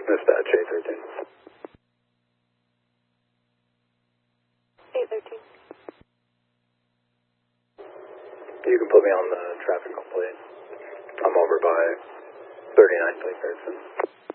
Dispatch 813. 813. You can put me on the traffic complaint. I'm over by 39 Lake Hudson.